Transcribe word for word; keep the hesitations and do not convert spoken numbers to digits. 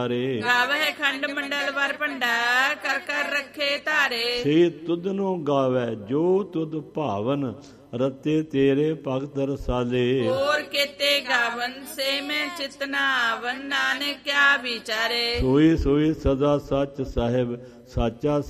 ਗਾਵਹਿ ਖੰਡ ਮੰਡਲ ਵਰ ਭੰਡਾ ਕਰ ਕਰ ਰੱਖੇ ਧਾਰੇ। ਸੇ ਤੁਧਨੋ ਗਾਵੈ ਜੋ ਤੁਧ ਭਾਵਨ ਰਤੇ ਤੇਰੇ ਭਗਤ ਰਸਾਲੇ। ਹੋਰ ਕੀਤੇ ਗਾਵਨ ਸੇ ਮੈਂ ਚਿਤ ਨਾ ਆਵਨ ਨਾਨਕ ਕਿਆ ਵਿਚਾਰੇ। ਸੋਈ ਸੋਈ ਸਦਾ ਸੱਚ ਸਾਹਿਬ ਸਾਚਾ